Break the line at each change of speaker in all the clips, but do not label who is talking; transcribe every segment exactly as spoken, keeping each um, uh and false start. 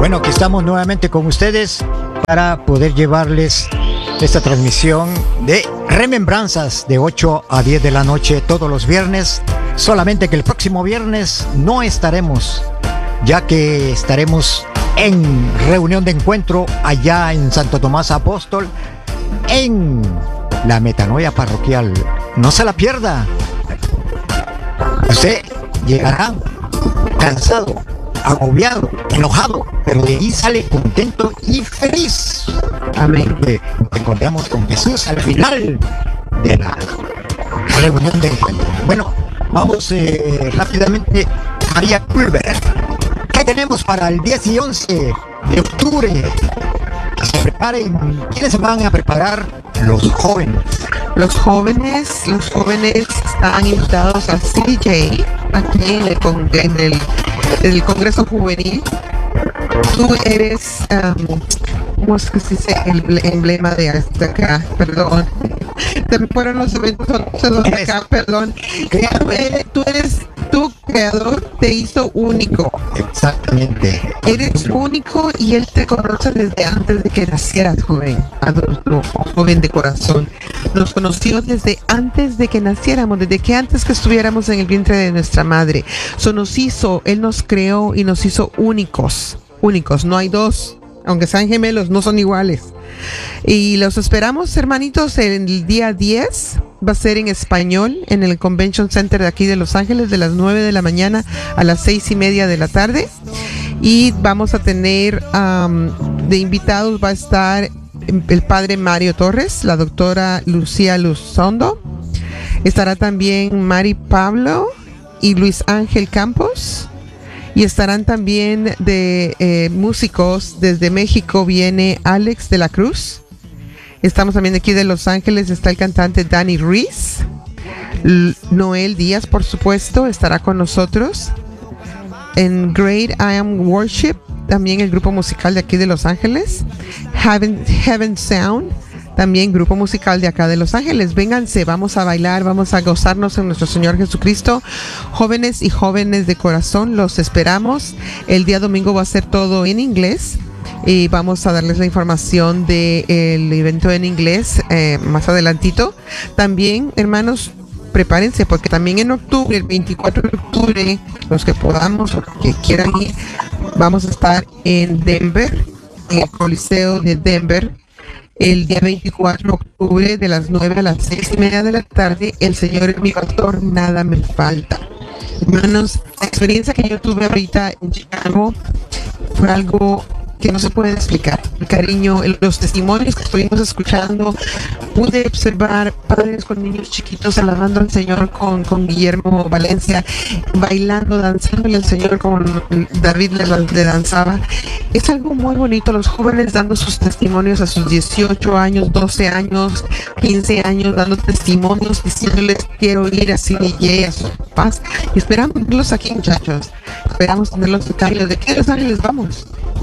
Bueno, aquí estamos nuevamente con ustedes para poder llevarles esta transmisión de remembranzas de ocho a diez de la noche todos los viernes. Solamente que el próximo viernes no estaremos, ya que estaremos en reunión de encuentro allá en Santo Tomás Apóstol, en la metanoia parroquial. No se la pierda. Usted llegará cansado, agobiado, enojado, pero de ahí sale contento y feliz. Amén. Nos encontramos con Jesús al final de la reunión de encuentro. Bueno, vamos eh, rápidamente. María Culver, ¿qué tenemos para el diez y once de octubre? Que se preparen. ¿Quiénes se van a preparar? Los jóvenes.
Los jóvenes, los jóvenes están invitados a C J aquí en el, con, en el, en el Congreso Juvenil. Tú eres, um, ¿cómo es que se dice? El emblema de hasta acá, perdón. Se me fueron los eventos de acá, perdón. Tú eres, tú eres, tu creador te hizo único.
Exactamente.
Eres único y Él te conoce desde antes de que nacieras, joven, adulto, joven de corazón. Nos conoció desde antes de que naciéramos, desde que antes que estuviéramos en el vientre de nuestra madre. So nos hizo, Él nos creó y nos hizo únicos. Únicos, no hay dos. Aunque sean gemelos, no son iguales. Y los esperamos, hermanitos, el día diez. Va a ser en español en el Convention Center de aquí de Los Ángeles, de las nueve de la mañana a las seis y media de la tarde. Y vamos a tener um, de invitados, va a estar el padre Mario Torres, la doctora Lucía Luzondo. Estará también Mari Pablo y Luis Ángel Campos. Y estarán también de eh, músicos. Desde México viene Alex de la Cruz. Estamos también aquí de Los Ángeles. Está el cantante Danny Ruiz. L- Noel Díaz, por supuesto, estará con nosotros. En Great I Am Worship, también el grupo musical de aquí de Los Ángeles. Heaven, Heaven Sound, también grupo musical de acá de Los Ángeles. Vénganse, vamos a bailar, vamos a gozarnos en nuestro Señor Jesucristo. Jóvenes y jóvenes de corazón, los esperamos. El día domingo va a ser todo en inglés y vamos a darles la información del evento en inglés eh, más adelantito. También, hermanos, prepárense porque también en octubre, el veinticuatro de octubre, los que podamos o que quieran ir, vamos a estar en Denver, en el Coliseo de Denver. El día veinticuatro de octubre, de las nueve a las seis y media de la tarde, el Señor es mi pastor, nada me falta. Hermanos, la experiencia que yo tuve ahorita en Chicago fue algo que no se puede explicar. El cariño, el, los testimonios que estuvimos escuchando, pude observar padres con niños chiquitos alabando al Señor con, con Guillermo Valencia, bailando, danzándole al Señor como David le, le danzaba. Es algo muy bonito, los jóvenes dando sus testimonios a sus dieciocho años, doce años, quince años, dando testimonios, diciéndoles quiero ir a C D J, a sus papás. Y esperamos tenerlos aquí, muchachos. Esperamos tenerlos acá. ¿De qué Los Ángeles vamos?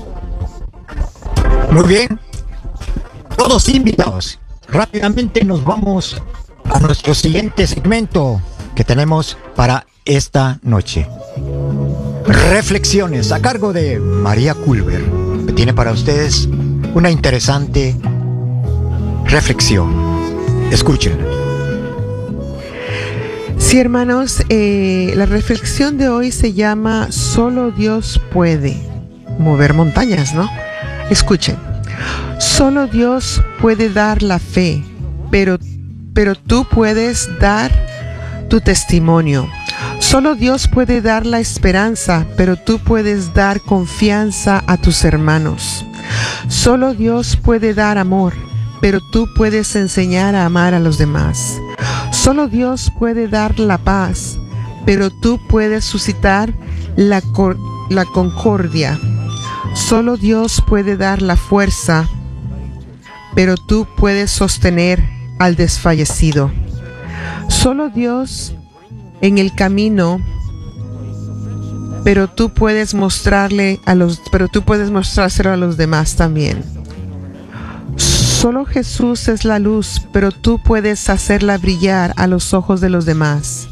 Muy bien, todos invitados. Rápidamente nos vamos a nuestro siguiente segmento que tenemos para esta noche. Reflexiones a cargo de María Culver, que tiene para ustedes una interesante reflexión. Escúchenla.
Sí, hermanos, eh, la reflexión de hoy se llama Solo Dios puede mover montañas, ¿no? Escuchen, solo Dios puede dar la fe, pero, pero tú puedes dar tu testimonio. Solo Dios puede dar la esperanza, pero tú puedes dar confianza a tus hermanos. Solo Dios puede dar amor, pero tú puedes enseñar a amar a los demás. Solo Dios puede dar la paz, pero tú puedes suscitar la, cor- la concordia. Solo Dios puede dar la fuerza, pero tú puedes sostener al desfallecido. Solo Dios en el camino, pero tú puedes mostrarle a los, pero tú puedes mostrárselo a los demás también. Solo Jesús es la luz, pero tú puedes hacerla brillar a los ojos de los demás.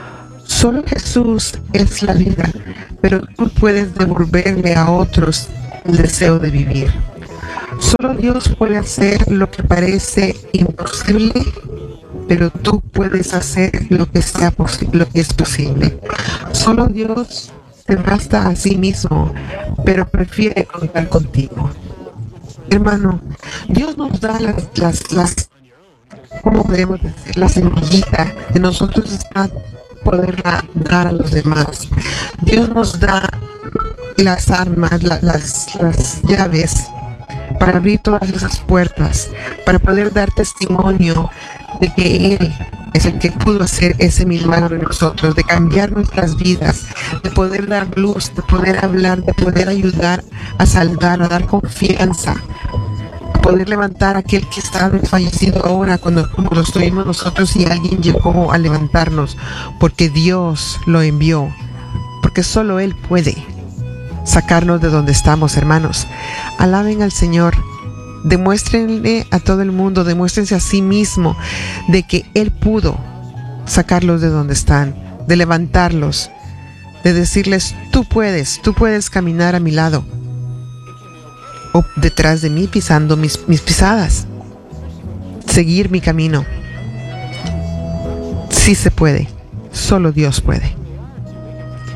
Solo Jesús es la vida, pero tú puedes devolverle a otros el deseo de vivir. Solo Dios puede hacer lo que parece imposible, pero tú puedes hacer lo que sea posi- lo que es posible. Solo Dios te basta a sí mismo, pero prefiere contar contigo. Hermano, Dios nos da las, las, las ¿cómo podemos decir? La semillita de nosotros está poderla dar a los demás. Dios nos da las armas, la, las, las llaves para abrir todas esas puertas, para poder dar testimonio de que Él es el que pudo hacer ese milagro en nosotros, de cambiar nuestras vidas, de poder dar luz, de poder hablar, de poder ayudar a salvar, a dar confianza, a poder levantar a aquel que está desfallecido ahora, cuando como lo estuvimos nosotros y alguien llegó a levantarnos, porque Dios lo envió, porque solo Él puede sacarnos de donde estamos, hermanos. Alaben al Señor, demuéstrenle a todo el mundo, demuéstrense a sí mismo de que Él pudo sacarlos de donde están, de levantarlos, de decirles, tú puedes, tú puedes caminar a mi lado o detrás de mí pisando mis, mis pisadas, seguir mi camino. Sí se puede, solo Dios puede.